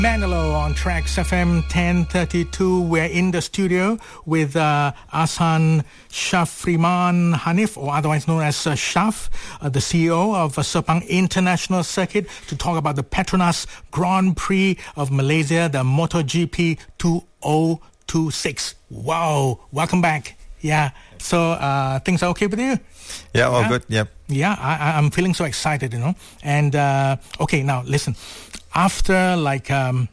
Manilo on Tracks FM 1032. We're in the studio with Ahsan Shafriman Hanif, or otherwise known as Shaf, the CEO of Sepang International Circuit, to talk about the Petronas Grand Prix of Malaysia, the MotoGP 2026. Wow, welcome back. Yeah, so things are okay with you? Yeah, all good, yep. Yeah, I'm feeling so excited, And, okay, now listen. After 9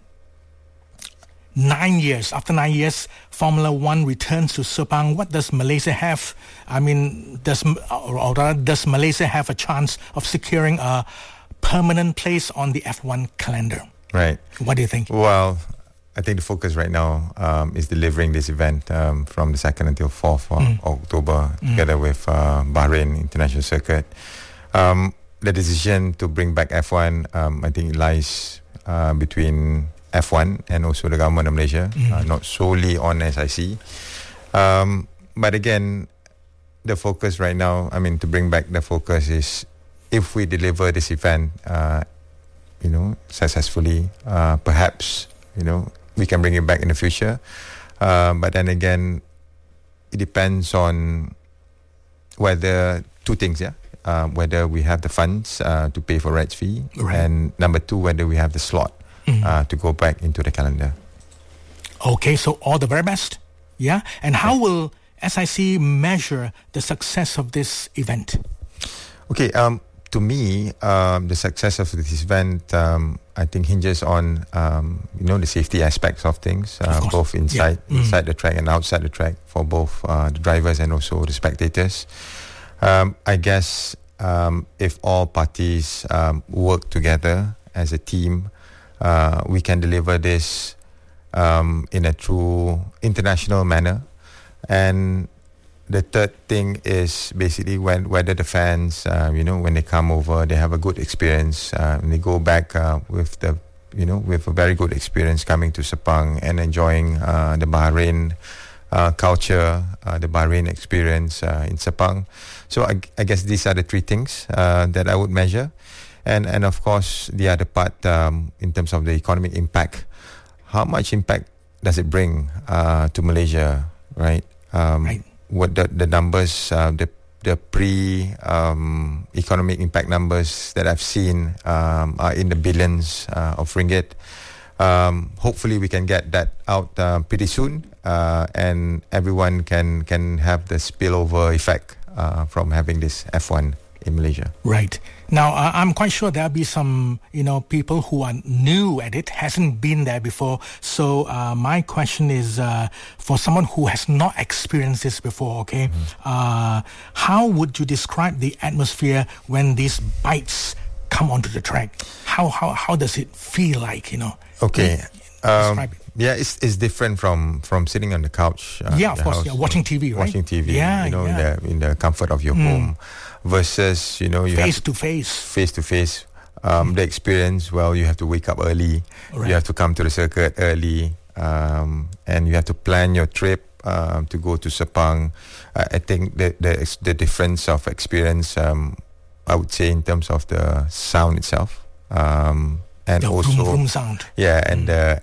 years, Formula One returns to Sepang. What does Malaysia have? I mean, does Malaysia have a chance of securing a permanent place on the F1 calendar? Right. What do you think? Well, I think the focus right now is delivering this event from the 2nd until 4th of October together with Bahrain International Circuit. The decision to bring back F1, I think it lies between F1 and also the government of Malaysia, not solely on SIC. But again, the focus right now, to bring back the focus is if we deliver this event, successfully, perhaps, we can bring it back in the future. But then again, it depends on whether two things, whether we have the funds to pay for rights fee, right. And number two, whether we have the slot to go back into the calendar. Okay, so all the very best. Yeah, and how will SIC measure the success of this event? Okay, to me, the success of this event, I think hinges on the safety aspects of things, both inside the track and outside the track for both the drivers and also the spectators. I guess if all parties work together as a team, we can deliver this in a true international manner. And the third thing is basically whether the fans, when they come over, they have a good experience, and they go back with a very good experience coming to Sepang and enjoying the Bahrain culture, the Bahrain experience in Sepang. So I guess these are the three things that I would measure. And of course, the other part in terms of the economic impact, how much impact does it bring to Malaysia, right? Right. What the numbers, the economic impact numbers that I've seen are in the billions of ringgit. Hopefully we can get that out pretty soon, and everyone can have the spillover effect from having this F1 in Malaysia. Right. Now, I'm quite sure there'll be some, people who are new at it, hasn't been there before. So my question is, for someone who has not experienced this before, okay, how would you describe the atmosphere when these bikes come onto the track? How does it feel like, Okay. Describe it. Yeah, it's different from sitting on the couch. Of course. Yeah, watching TV, right? Watching TV. Yeah, in the comfort of your home, versus you face to face. The experience. Well, you have to wake up early. Right. You have to come to the circuit early, and you have to plan your trip to go to Sepang. I think the difference of experience. I would say in terms of the sound itself. And the also vroom sound. Yeah, and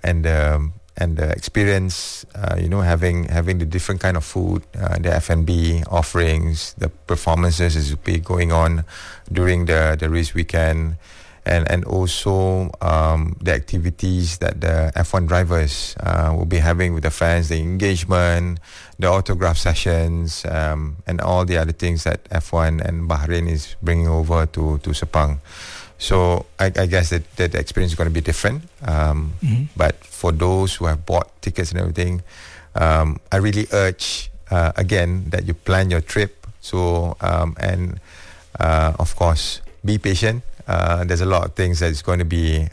the experience, having the different kind of food, the F&B offerings, the performances is be going on during the race weekend, and also the activities that the F1 drivers will be having with the fans, the engagement, the autograph sessions, and all the other things that F1 and Bahrain is bringing over to Sepang. So I guess that the experience is going to be different. But for those who have bought tickets and everything, I really urge, again, that you plan your trip. So, and of course, be patient. There's a lot of things that is going to be,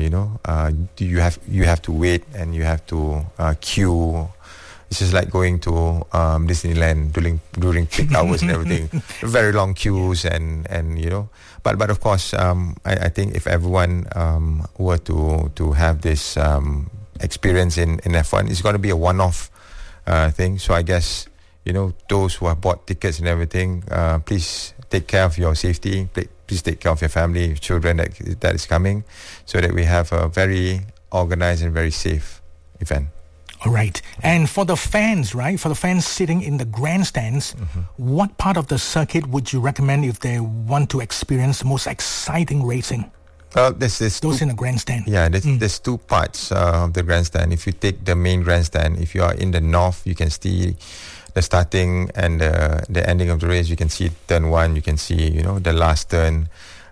you have to wait and you have to queue. It's just like going to Disneyland during peak hours and everything. Very long queues and But of course, I think if everyone were to have this experience in F1, it's going to be a one-off thing. So I guess, those who have bought tickets and everything, please take care of your safety. Please take care of your family, children that is coming, so that we have a very organized and very safe event. All right. And for the fans, right? For the fans sitting in the grandstands, what part of the circuit would you recommend if they want to experience the most exciting racing? There's Those in the grandstand. Yeah, there's two parts of the grandstand. If you take the main grandstand, if you are in the north, you can see the starting and the ending of the race. You can see turn one. You can see, the last turn.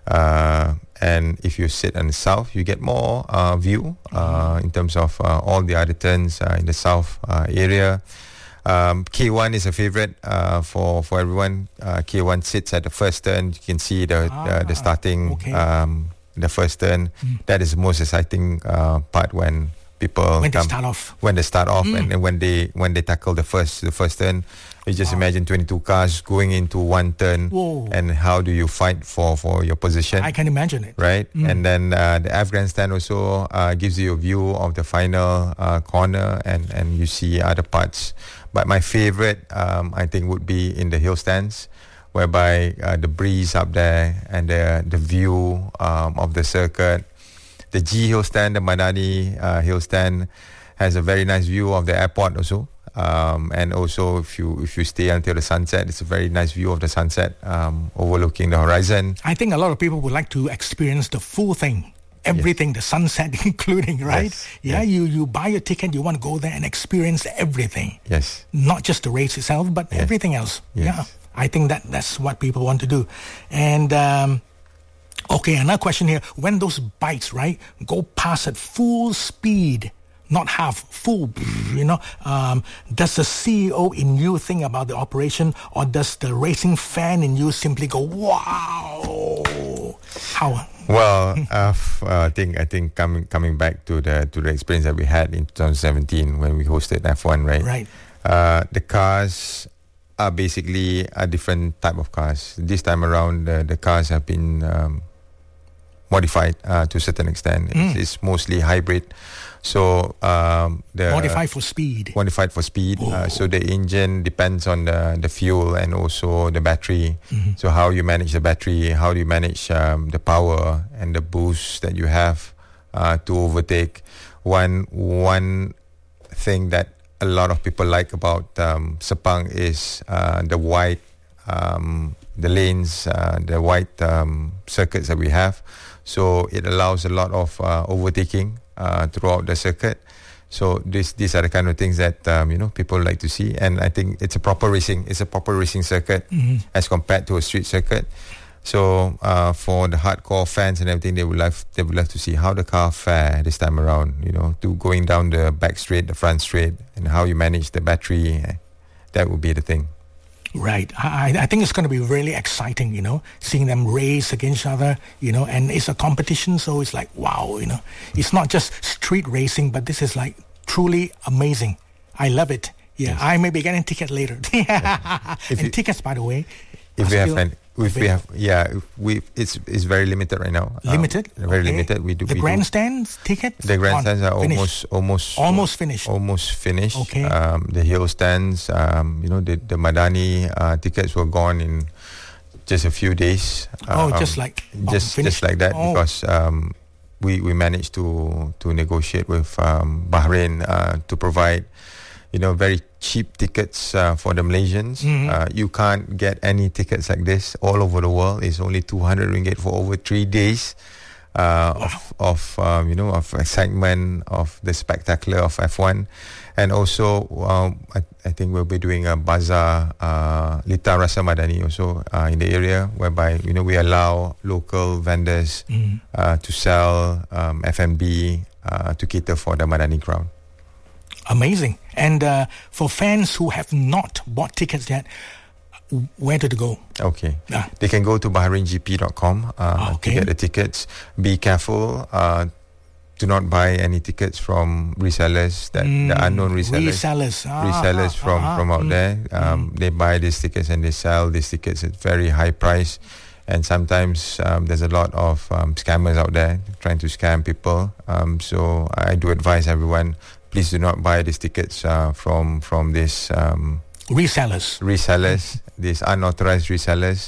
And if you sit in the south, you get more view in terms of all the other turns in the south area. K1 is a favorite for everyone. K1 sits at the first turn. You can see the starting, okay. The first turn. That is the most exciting part when people they start off. When they start off and when they tackle the first turn. You just imagine 22 cars going into one turn. Whoa. And how do you fight for your position? I can imagine it. Right? And then the F grandstand also gives you a view of the final corner and you see other parts. But my favorite, I think, would be in the hill stands, whereby the breeze up there and the view of the circuit. The G hill stand, the Madani hill stand, has a very nice view of the airport also. And also, if you stay until the sunset, it's a very nice view of the sunset overlooking the horizon. I think a lot of people would like to experience the full thing. Everything, the sunset including, right? Yes. You buy a ticket, you want to go there and experience everything. Yes. Not just the race itself, but everything else. Yes. Yeah. I think that's what people want to do. And okay, another question here. When those bikes, right, go past at full speed, not half, full, does the CEO in you think about the operation, or does the racing fan in you simply go, wow? How? Well, I think coming back to the experience that we had in 2017 when we hosted F1, right? Right. The cars are basically a different type of cars. This time around, the cars have been modified to a certain extent. It's mostly hybrid. So modified for speed. Modified for speed. So the engine depends on the fuel and also the battery. So how you manage the battery, how do you manage the power and the boost that you have to overtake. One thing that a lot of people like about Sepang is the wide, the lanes, the wide circuits that we have. So it allows a lot of overtaking throughout the circuit. So these are the kind of things that people like to see, and I think it's a proper racing. It's a proper racing circuit as compared to a street circuit. So for the hardcore fans and everything, they would love to see how the car fare this time around. To going down the back straight, the front straight, and how you manage the battery. That would be the thing. Right. I think it's going to be really exciting, seeing them race against each other, and it's a competition. So it's like, wow, it's not just street racing, but this is like truly amazing. I love it. Yeah. Yes. I may be getting tickets later. And tickets, by the way. It's very limited right now. Limited? Very limited. We do the grandstands tickets. The grandstands are almost finished. Almost finished. Okay. The hill stands, the Madani tickets were gone in just a few days. Just like that because we managed to negotiate with Bahrain to provide very cheap tickets for the Malaysians. You can't get any tickets like this all over the world. It's only 200 ringgit for over 3 days of excitement, of the spectacular of F1. And also, I think we'll be doing a bazaar, Lita Rasa Madani also in the area, whereby we allow local vendors to sell F&B to cater for the Madani crowd. Amazing. And for fans who have not bought tickets yet, where to go? Okay. They can go to BahrainGP.com to get the tickets. Be careful. Do not buy any tickets from resellers, the unknown resellers. Resellers from out there. They buy these tickets and they sell these tickets at very high price. And sometimes there's a lot of scammers out there trying to scam people. So I do advise everyone, please do not buy these tickets from these resellers, these unauthorized resellers.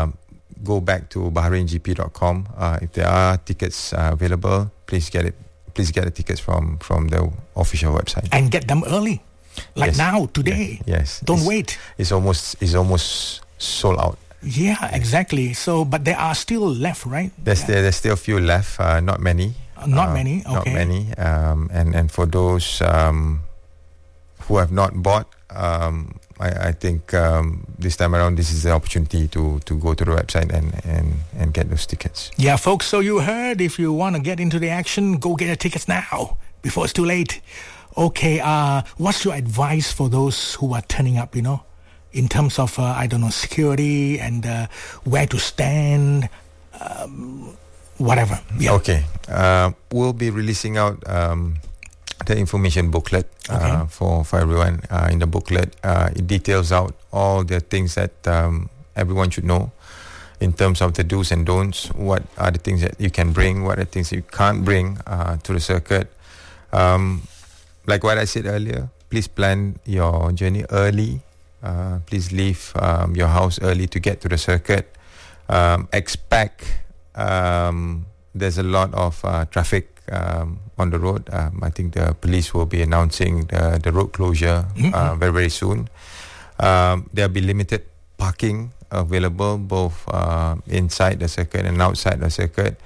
Go back to BahrainGP.com. If there are tickets available, please get please get the tickets from the official website. And get them early. Like Yes. now, today. Yes. Don't wait. It's almost sold out. Yeah, exactly. So, but there are still left, right? There's still a few left, not many. Not many, Not okay. many. And for those who have not bought, I think this time around, this is the opportunity to go to the website and get those tickets. Yeah, folks, so you heard, if you want to get into the action, go get your tickets now, before it's too late. Okay, what's your advice for those who are turning up, in terms of, security and where to stand, whatever. Yeah. Okay. We'll be releasing out the information booklet for everyone. In the booklet, it details out all the things that everyone should know in terms of the do's and don'ts. What are the things that you can bring? What are the things you can't bring to the circuit? Like what I said earlier, please plan your journey early. Please leave your house early to get to the circuit. Expect there's a lot of traffic on the road. I think the police will be announcing the road closure very, very soon. There'll be limited parking available both inside the circuit and outside the circuit.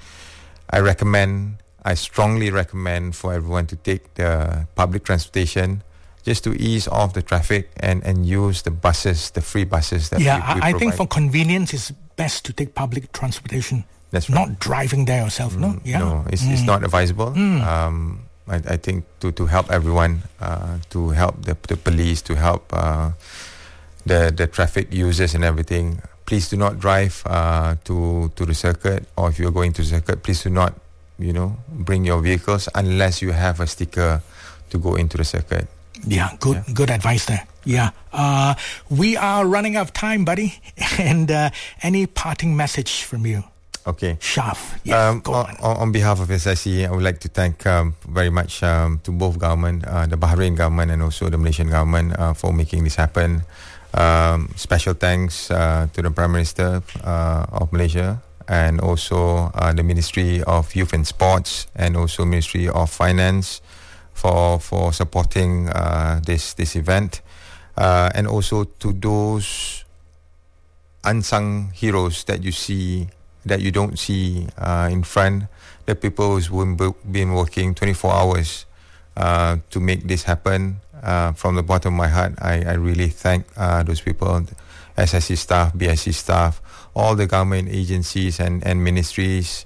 I strongly recommend for everyone to take the public transportation just to ease off the traffic and use the buses, the free buses that we I think provide. for convenience, it's best to take public transportation. That's right. Not driving there yourself, no? Yeah. No, it's not advisable. I think to help everyone, to help the police, to help the traffic users and everything, please do not drive to the circuit, or if you're going to the circuit, please do not, bring your vehicles unless you have a sticker to go into the circuit. Yeah, good advice there. Yeah. We are running out of time, buddy. And any parting message from you? Okay. Shaf, yes, go on. On behalf of SIC, I would like to thank very much to both government, the Bahrain government and also the Malaysian government for making this happen. Special thanks to the Prime Minister of Malaysia and also the Ministry of Youth and Sports and also Ministry of Finance for supporting this event. And also to those unsung heroes that you don't see in front, the people who've been working 24 hours to make this happen. From the bottom of my heart, I really thank those people, SIC staff, BIC staff, all the government agencies and ministries,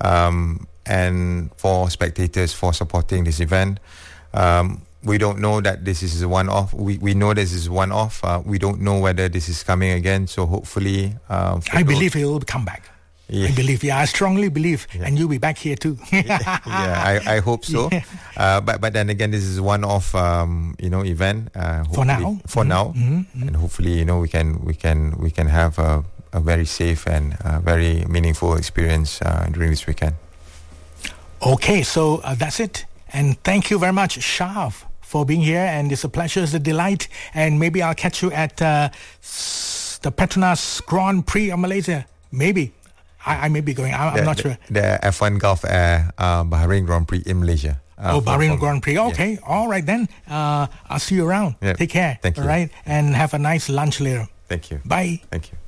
and for spectators for supporting this event. We don't know that this is a one-off. We know this is one-off. We don't know whether this is coming again. So hopefully... I believe it will come back. Yeah. I strongly believe. Yeah. And you'll be back here too. I hope so. Yeah. But then again, this is one-off, event. For now. For now. Mm-hmm. And hopefully, we can have a very safe and very meaningful experience during this weekend. Okay, so that's it. And thank you very much, Shaf, for being here. And it's a pleasure, it's a delight. And maybe I'll catch you at the Petronas Grand Prix of Malaysia. Maybe. I may be going. I'm not sure. The F1 Gulf Air Bahrain Grand Prix in Malaysia. Bahrain Grand Prix. Okay. Yeah. All right then. I'll see you around. Yeah. Take care. Thank you. All right. And have a nice lunch later. Thank you. Bye. Thank you.